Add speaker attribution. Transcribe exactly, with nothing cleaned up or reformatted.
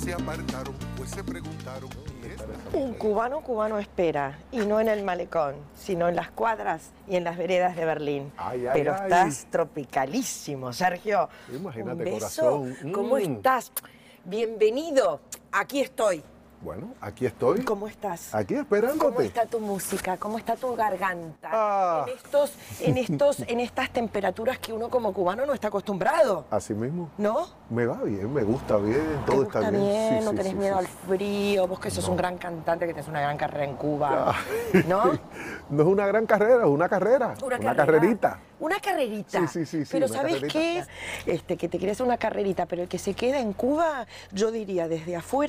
Speaker 1: Se apartaron, pues se preguntaron. ¿Y esta?
Speaker 2: Un cubano cubano espera, y no en el malecón, sino en las cuadras y en las veredas de Berlín.
Speaker 1: Ay, ay,
Speaker 2: Pero
Speaker 1: ay.
Speaker 2: estás tropicalísimo, Sergio.
Speaker 1: Imagínate,
Speaker 2: Un beso.
Speaker 1: corazón.
Speaker 2: ¿Cómo
Speaker 1: Mm.
Speaker 2: estás? Bienvenido. Aquí estoy.
Speaker 1: Bueno, aquí estoy.
Speaker 2: ¿Cómo estás?
Speaker 1: Aquí esperándote.
Speaker 2: ¿Cómo está tu música? ¿Cómo está tu garganta?
Speaker 1: Ah.
Speaker 2: En estos, en estos, en estas temperaturas que uno como cubano no está acostumbrado,
Speaker 1: Así mismo.
Speaker 2: ¿no?
Speaker 1: Me va bien, me gusta bien,
Speaker 2: ¿Te
Speaker 1: todo
Speaker 2: gusta
Speaker 1: está bien.
Speaker 2: bien?
Speaker 1: Sí,
Speaker 2: ¿No
Speaker 1: sí,
Speaker 2: tenés
Speaker 1: sí,
Speaker 2: miedo
Speaker 1: sí,
Speaker 2: al frío? Vos que sos
Speaker 1: No.
Speaker 2: un gran cantante, que tenés una gran carrera en Cuba,
Speaker 1: Ah.
Speaker 2: ¿no?
Speaker 1: No es una gran carrera, es una carrera.
Speaker 2: Una,
Speaker 1: una
Speaker 2: carrera.
Speaker 1: carrerita.
Speaker 2: Una carrerita.
Speaker 1: Sí, sí, sí, sí,
Speaker 2: Pero
Speaker 1: una
Speaker 2: ¿sabes
Speaker 1: carrerita.
Speaker 2: qué? Este, que te querés una carrerita, pero el que se queda en Cuba, yo diría desde afuera,